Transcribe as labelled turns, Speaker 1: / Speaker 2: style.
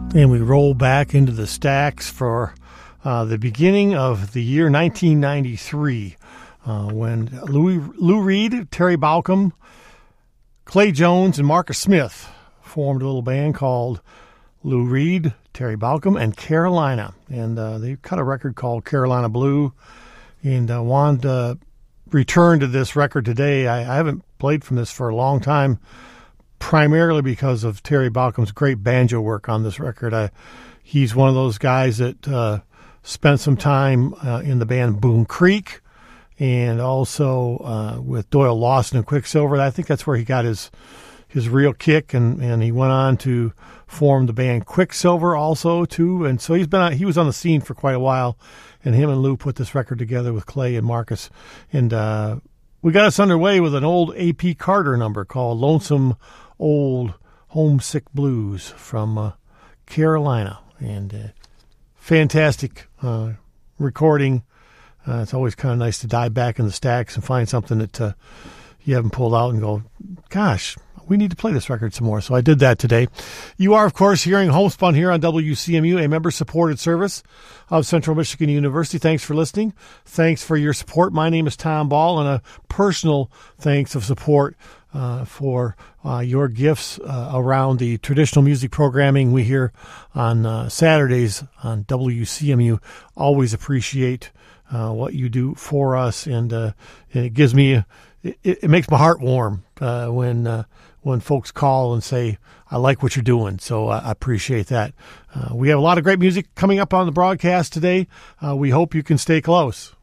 Speaker 1: And we roll back into the stacks for the beginning of the year 1993 when Lou Reed, Terry Balcom, Clay Jones, and Marcus Smith formed a little band called Lou Reed, Terry Balcom, and Carolina. And they cut a record called Carolina Blue. And I wanted to return to this record today. I haven't played from this for a long time, primarily because of Terry Balcom's great banjo work on this record. He's one of those guys that spent some time in the band Boone Creek and also with Doyle Lawson and Quicksilver. I think that's where he got his real kick, and he went on to form the band Quicksilver also too. And so he was on the scene for quite a while, and him and Lou put this record together with Clay and Marcus. And we got us underway with an old A.P. Carter number called Lonesome Old Homesick Blues from Carolina. And fantastic recording. It's always kind of nice to dive back in the stacks and find something that you haven't pulled out and go, gosh, we need to play this record some more. So I did that today. You are, of course, hearing Homespun here on WCMU, a member-supported service of Central Michigan University. Thanks for listening. Thanks for your support. My name is Tom Ball, and a personal thanks of support for your gifts around the traditional music programming we hear on Saturdays on WCMU. Always appreciate what you do for us, and it gives me it makes my heart warm when folks call and say, I like what you're doing. So I appreciate that. We have a lot of great music coming up on the broadcast today. We hope you can stay close.